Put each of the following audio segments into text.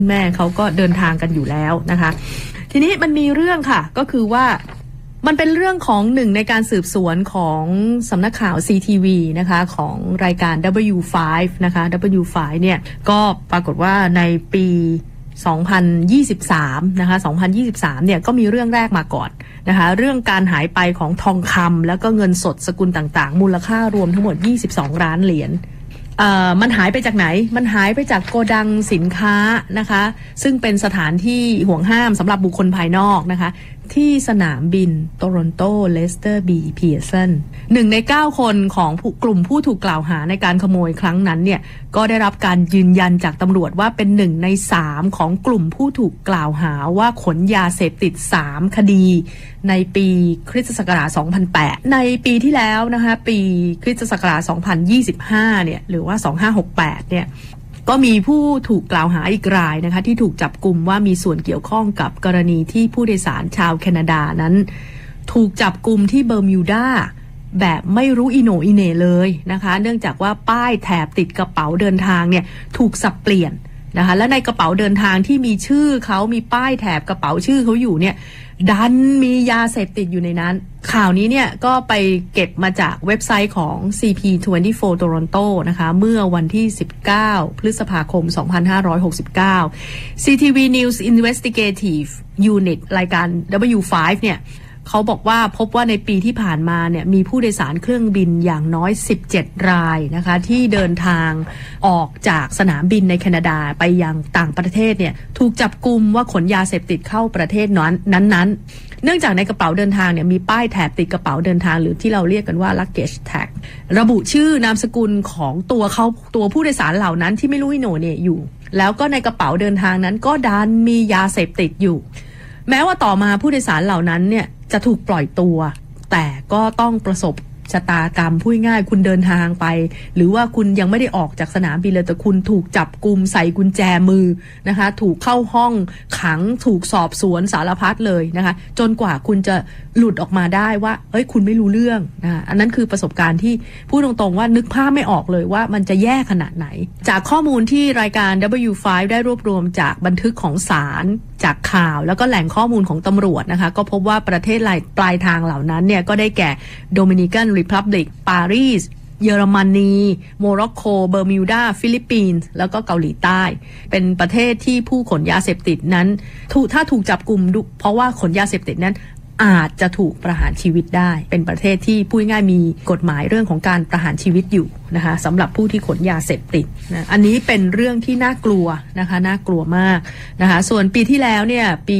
แม่เขาก็เดินทางกันอยู่แล้วนะคะทีนี้มันมีเรื่องค่ะก็คือว่ามันเป็นเรื่องของหนึ่งในการสืบสวนของสำนักข่าว CTV นะคะของรายการ W5 นะคะ W5 เนี่ยก็ปรากฏว่าในปี2023นะคะ2023เนี่ยก็มีเรื่องแรกมาก่อนนะคะเรื่องการหายไปของทองคำแล้วก็เงินสดสกุลต่างๆมูลค่ารวมทั้งหมด22ล้านเหรียญมันหายไปจากไหนมันหายไปจากโกดังสินค้านะคะซึ่งเป็นสถานที่ห่วงห้ามสำหรับบุคคลภายนอกนะคะที่สนามบินโตรอนโตเลสเตอร์บีเพียร์สัน1 ใน 9คนของกลุ่มผู้ถูกกล่าวหาในการขโมยครั้งนั้นเนี่ยก็ได้รับการยืนยันจากตำรวจว่าเป็น1 ใน 3ของกลุ่มผู้ถูกกล่าวหาว่าขนยาเสพติด3คดีในปีคริสตศักราช2008ในปีที่แล้วนะคะปีคริสตศักราช2025เนี่ยหรือว่า2568เนี่ยก็มีผู้ถูกกล่าวหาอีกรายนะคะที่ถูกจับกุมว่ามีส่วนเกี่ยวข้องกับกรณีที่ผู้โดยสารชาวแคนาดานั้นถูกจับกุมที่เบอร์มิวดาแบบไม่รู้อีโหน่อีเหน่เลยนะคะเนื่องจากว่าป้ายแถบติดกระเป๋าเดินทางเนี่ยถูกสับเปลี่ยนนะคะและในกระเป๋าเดินทางที่มีชื่อเขามีป้ายแถบกระเป๋าชื่อเขาอยู่เนี่ยดันมียาเสพติดอยู่ในนั้นข่าวนี้เนี่ยก็ไปเก็บมาจากเว็บไซต์ของ CP24 Toronto นะคะเมื่อวันที่19พฤษภาคม2569 CTV News Investigative Unit รายการ W5 เนี่ยเขาบอกว่าพบว่าในปีที่ผ่านมาเนี่ยมีผู้โดยสารเครื่องบินอย่างน้อย17รายนะคะที่เดินทางออกจากสนามบินในแคนาดาไปยังต่างประเทศเนี่ยถูกจับกุมว่าขนยาเสพติดเข้าประเทศนั้นเนื่องจากในกระเป๋าเดินทางเนี่ยมีป้ายแถบติดกระเป๋าเดินทางหรือที่เราเรียกกันว่า luggage tag ระบุชื่อนามสกุลของตัวผู้โดยสารเหล่านั้นที่ไม่รู้อีโหน่เนี่ยอยู่แล้วก็ในกระเป๋าเดินทางนั้นก็ดันมียาเสพติดอยู่แม้ว่าต่อมาผู้โดยสารเหล่านั้นเนี่ยจะถูกปล่อยตัวแต่ก็ต้องประสบชะตากรรมพูดง่ายคุณเดินทางไปหรือว่าคุณยังไม่ได้ออกจากสนามบินเลยแต่คุณถูกจับกุมใส่กุญแจมือนะคะถูกเข้าห้องขังถูกสอบสวนสารพัดเลยนะคะจนกว่าคุณจะหลุดออกมาได้ว่าเฮ้ยคุณไม่รู้เรื่องนะอันนั้นคือประสบการณ์ที่พูดตรงๆว่านึกภาพไม่ออกเลยว่ามันจะแย่ขนาดไหนจากข้อมูลที่รายการ W5 ได้รวบรวมจากบันทึกของศาลจากข่าวแล้วก็แหล่งข้อมูลของตำรวจนะคะก็พบว่าประเทศปลายทางเหล่านั้นเนี่ยก็ได้แก่โดมินิกันรีพับลิกปารีสเยอรมนีโมร็อกโกเบอร์มิวดาฟิลิปปินส์แล้วก็เกาหลีใต้เป็นประเทศที่ผู้ขนยาเสพติดนั้นถ้าถูกจับกุมเพราะว่าขนยาเสพติดนั้นอาจจะถูกประหารชีวิตได้เป็นประเทศที่พูดง่ายมีกฎหมายเรื่องของการประหารชีวิตอยู่นะคะสำหรับผู้ที่ขนยาเสพติดนะอันนี้เป็นเรื่องที่น่ากลัวนะคะน่ากลัวมากนะคะส่วนปีที่แล้วเนี่ยปี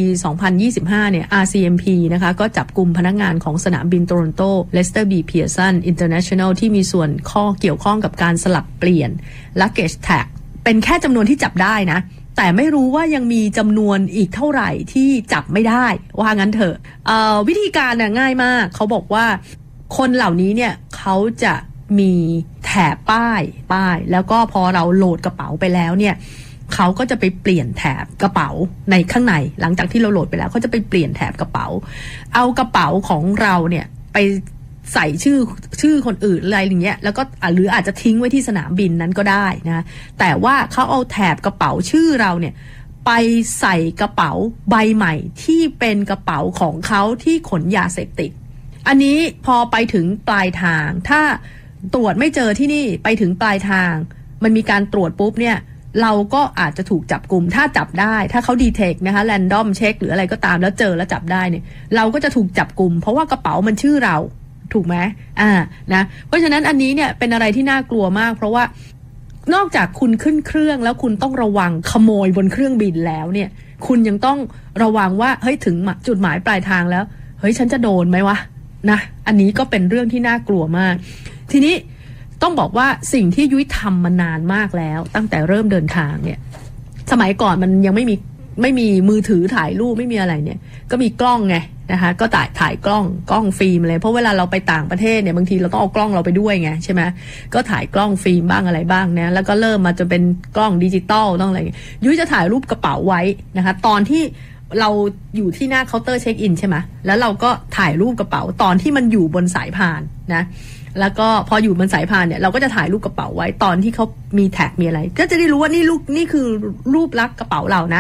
2025เนี่ย RCMP นะคะก็จับกุมพนักงานของสนามบินโตรอนโตเลสเตอร์บีเพียร์สันอินเตอร์เนชั่นแนลที่มีส่วนเกี่ยวข้องกับการสลับเปลี่ยน luggage tag เป็นแค่จำนวนที่จับได้นะแต่ไม่รู้ว่ายังมีจำนวนอีกเท่าไหร่ที่จับไม่ได้ว่างั้นเถอะวิธีการเนี่ยง่ายมากเขาบอกว่าคนเหล่านี้เนี่ยเขาจะมีแถบป้ายแล้วก็พอเราโหลดกระเป๋าไปแล้วเนี่ยเขาก็จะไปเปลี่ยนแถบกระเป๋าในข้างในหลังจากที่เราโหลดไปแล้วเขาจะไปเปลี่ยนแถบกระเป๋าเอากระเป๋าของเราเนี่ยไปใส่ชื่อคนอื่นอะไรอย่างเงี้ยแล้วก็หรืออาจจะทิ้งไว้ที่สนามบินนั้นก็ได้นะแต่ว่าเขาเอาแถบกระเป๋าชื่อเราเนี่ยไปใส่กระเป๋าใบใหม่ที่เป็นกระเป๋าของเขาที่ขนยาเสพติดอันนี้พอไปถึงปลายทางถ้าตรวจไม่เจอที่นี่ไปถึงปลายทางมันมีการตรวจปุ๊บเนี่ยเราก็อาจจะถูกจับกุมถ้าจับได้ถ้าเขาดีเทคนะคะแรนดอมเช็คหรืออะไรก็ตามแล้วเจอแล้วจับได้เนี่ยเราก็จะถูกจับกุมเพราะว่ากระเป๋ามันชื่อเราถูกไหมนะเพราะฉะนั้นอันนี้เนี่ยเป็นอะไรที่น่ากลัวมากเพราะว่านอกจากคุณขึ้นเครื่องแล้วคุณต้องระวังขโมยบนเครื่องบินแล้วเนี่ยคุณยังต้องระวังว่าเฮ้ยถึงจุดหมายปลายทางแล้วเฮ้ยฉันจะโดนไหมวะนะอันนี้ก็เป็นเรื่องที่น่ากลัวมากทีนี้ต้องบอกว่าสิ่งที่ยุ้ยทำมานานมากแล้วตั้งแต่เริ่มเดินทางเนี่ยสมัยก่อนมันยังไม่มีมือถือถ่ายรูปไม่มีอะไรเนี่ยก็มีกล้องไงนะคะก็ถ่ายกล้องฟิล์มเลยเพราะเวลาเราไปต่างประเทศเนี่ยบางทีเราต้องเอากล้องเราไปด้วยไงใช่ไหมก็ถ่ายกล้องฟิล์มบ้างอะไรบ้างนะแล้วก็เริ่มมาจนเป็นกล้องดิจิตอลต้องอะไรยุ้ยจะถ่ายรูปกระเป๋าไว้นะคะตอนที่เราอยู่ที่หน้าเคาน์เตอร์เช็คอินใช่ไหมแล้วเราก็ถ่ายรูปกระเป๋าตอนที่มันอยู่บนสายพานนะแล้วก็พออยู่บนสายพานเนี่ยเราก็จะถ่ายรูปกระเป๋าไว้ตอนที่เขามีแท็กมีอะไรก็จะได้รู้ว่านี่คือรูปลักษณ์กระเป๋าเรานะ